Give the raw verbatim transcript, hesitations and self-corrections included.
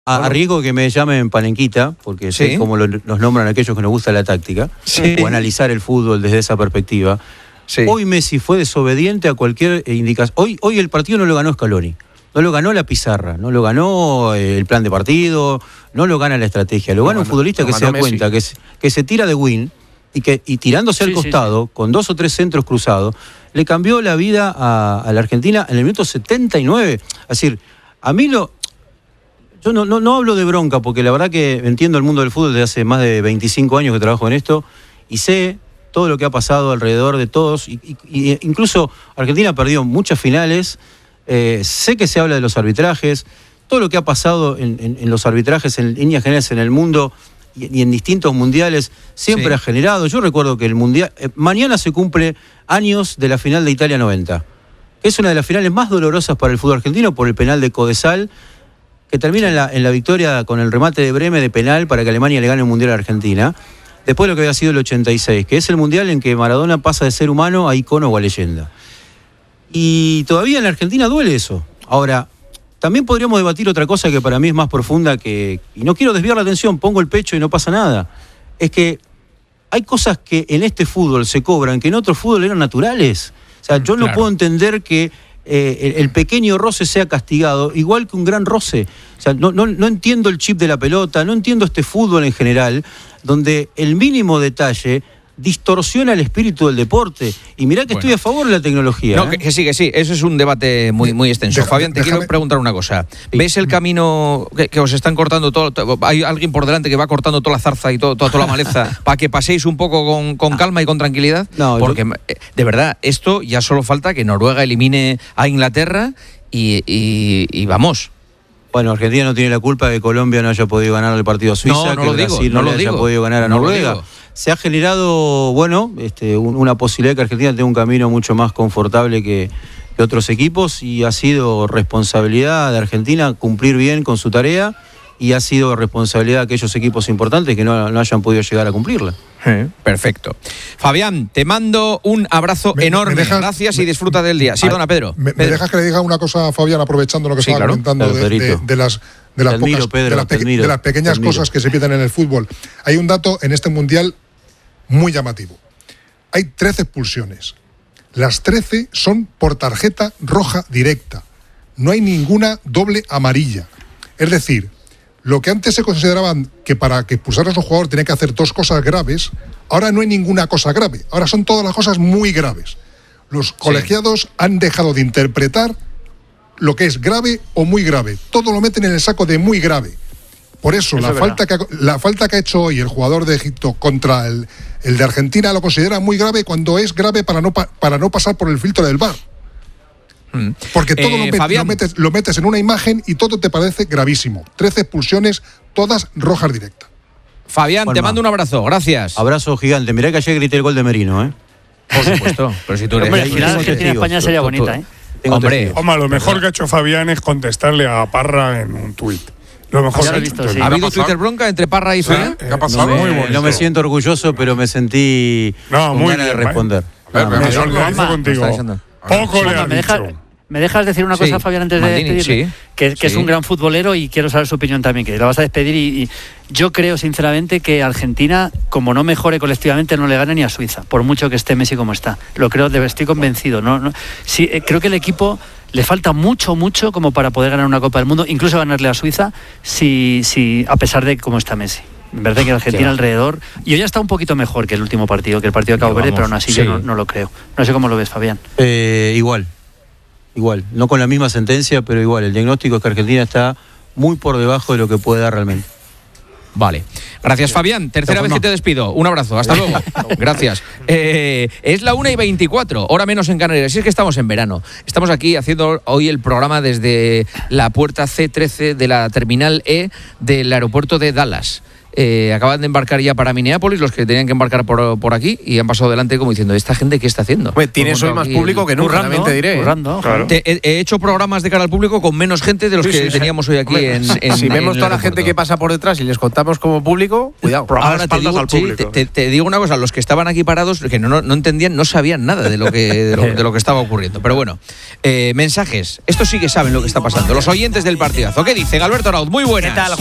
A, a riesgo que me llamen palenquita, porque sí. sé cómo lo, nos nombran aquellos que nos gusta la táctica, sí. o analizar el fútbol desde esa perspectiva. Sí. Hoy Messi fue desobediente a cualquier indicación. Hoy, hoy el partido no lo ganó Scaloni, no lo ganó la pizarra, no lo ganó el plan de partido, no lo gana la estrategia, lo gana un futbolista que se da Messi. cuenta que se, que se tira de win y que y tirándose sí, al costado, sí, sí. con dos o tres centros cruzados, le cambió la vida a, a la Argentina en el minuto setenta y nueve. Es decir, a mí lo... Yo no, no, no hablo de bronca, porque la verdad que entiendo el mundo del fútbol desde hace más de veinticinco años que trabajo en esto, y sé todo lo que ha pasado alrededor de todos, y, y, y incluso Argentina ha perdido muchas finales, eh, sé que se habla de los arbitrajes, todo lo que ha pasado en, en, en los arbitrajes en líneas generales en el mundo y, y en distintos mundiales, siempre sí. ha generado. Yo recuerdo que el mundial, eh, mañana se cumple años de la final de Italia noventa, que es una de las finales más dolorosas para el fútbol argentino por el penal de Codesal, que termina en la, en la victoria con el remate de Breme de penal para que Alemania le gane un mundial a Argentina, después de lo que había sido el ochenta y seis, que es el mundial en que Maradona pasa de ser humano a icono o a leyenda. Y todavía en la Argentina duele eso. Ahora, también podríamos debatir otra cosa que para mí es más profunda, que, y no quiero desviar la atención, pongo el pecho y no pasa nada, es que hay cosas que en este fútbol se cobran que en otro fútbol eran naturales. O sea, yo no claro. puedo entender que Eh, el, el pequeño roce sea castigado igual que un gran roce. O sea, no, no, no entiendo el chip de la pelota, no entiendo este fútbol en general, donde el mínimo detalle distorsiona el espíritu del deporte. Y mirá que bueno. estoy a favor de la tecnología. No, ¿eh? que, que sí, que sí. Eso es un debate muy, muy extenso. Deja, Fabián, te déjame. quiero preguntar una cosa. Sí. ¿Ves el camino que, que os están cortando todo? Hay alguien por delante que va cortando toda la zarza y todo, toda, toda la maleza para que paséis un poco con, con calma y con tranquilidad? No, porque yo... de verdad, esto ya solo falta que Noruega elimine a Inglaterra y, y, y vamos. Bueno, Argentina no tiene la culpa de que Colombia no haya podido ganar el partido a Suiza, no, no que lo digo, Brasil no, no no le digo. haya podido ganar a no Noruega. Se ha generado, bueno, este, un, una posibilidad de que Argentina tenga un camino mucho más confortable que, que otros equipos, y ha sido responsabilidad de Argentina cumplir bien con su tarea, y ha sido responsabilidad de aquellos equipos importantes que no, no hayan podido llegar a cumplirla. Eh, perfecto. Fabián, te mando un abrazo me, enorme. Me dejas, Gracias me, y disfruta del día. Sí, dona Pedro. Me, Pedro. me dejas que le diga una cosa a Fabián, aprovechando lo que sí, estaba claro. comentando claro, de, de, de las de las, admiro, pocas, Pedro, de, las peque, admiro, de las pequeñas cosas que se pierden en el fútbol. Hay un dato en este mundial muy llamativo. Hay trece expulsiones. Las trece son por tarjeta roja directa. No hay ninguna doble amarilla. Es decir, lo que antes se consideraban que para que expulsaras a un jugador tenía que hacer dos cosas graves, ahora no hay ninguna cosa grave. Ahora son todas las cosas muy graves. Los colegiados sí. han dejado de interpretar lo que es grave o muy grave. Todo lo meten en el saco de muy grave. Por eso, eso la, falta que ha, la falta que ha hecho hoy el jugador de Egipto contra el, el de Argentina lo considera muy grave cuando es grave para no, para no pasar por el filtro del V A R. Porque todo eh, lo, met, lo, metes, lo metes en una imagen y todo te parece gravísimo. trece expulsiones, todas rojas directas. Fabián, Juanma, te mando un abrazo, gracias. Abrazo gigante. Mirá que ayer grité el gol de Merino, ¿eh? Por supuesto. Pero si tú eres Hombre, al final Argentina-España sería bonita, ¿eh? Hombre, Hombre, lo mejor que ha hecho Fabián es contestarle a Parra en un tuit. Lo mejor que ha visto, sí. ¿Ha habido Twitter bronca entre Parra y Fabián? ¿Qué ha pasado? No me, muy bonito. No me siento orgulloso, pero me sentí no, con muy ganas bien, de responder. A ver, no, me solidarizo contigo. Poco le ha me dicho. Deja, ¿Me dejas decir una cosa, sí, Fabián, antes Maldini, de despedirle? Sí, que que sí. es un gran futbolero y quiero saber su opinión también, que la vas a despedir y, y yo creo sinceramente que Argentina, como no mejore colectivamente, no le gana ni a Suiza, por mucho que esté Messi como está. Lo creo, estoy convencido. ¿no? no sí, creo que el equipo le falta mucho, mucho como para poder ganar una Copa del Mundo, incluso ganarle a Suiza, si, si a pesar de cómo está Messi. Me parece que Argentina sí. alrededor... Y hoy ya está un poquito mejor que el último partido, que el partido de Cabo Verde, pero aún así sí. yo no, no lo creo. No sé cómo lo ves, Fabián. Eh, igual. Igual, no con la misma sentencia, pero igual. El diagnóstico es que Argentina está muy por debajo de lo que puede dar realmente. Vale. Gracias, Fabián. Tercera vez que te despido. Un abrazo. Hasta luego. Gracias. Eh, es la una y veinticuatro, hora menos en Canarias. Y es que estamos en verano. Estamos aquí haciendo hoy el programa desde la puerta C trece de la Terminal E del aeropuerto de Dallas. eh, acaban de embarcar ya para Minneapolis, los que tenían que embarcar por, por aquí, y han pasado delante como diciendo, ¿esta gente qué está haciendo? Pues tienes hoy más público el... que nunca, currando, también te diré. Currando, claro. te, he, he hecho programas de cara al público con menos gente de los sí, que sí, teníamos sí. hoy aquí en, en Si en, vemos en toda la gente que pasa por detrás y les contamos como público, cuidado. Ahora te digo, sí, te, te, te digo una cosa, los que estaban aquí parados, que no, no, no entendían, no sabían nada de lo que, de lo, de lo que estaba ocurriendo. Pero bueno, eh, mensajes. Estos sí que saben lo que está pasando. Los oyentes del partidazo. ¿Qué dice Alberto Arauz? Muy buenas. ¿Qué tal?